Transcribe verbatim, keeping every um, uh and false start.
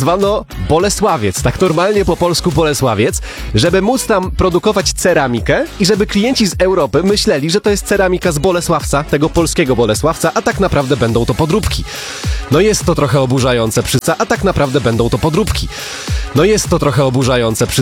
nazwano Bolesławiec, tak normalnie po polsku Bolesławiec, żeby móc tam produkować ceramikę i żeby klienci z Europy myśleli, że to jest ceramika z Bolesławca, tego polskiego Bolesławca, a tak naprawdę będą to podróbki. No jest to trochę oburzające, przy... a tak naprawdę będą to podróbki. No jest to trochę oburzające, przy...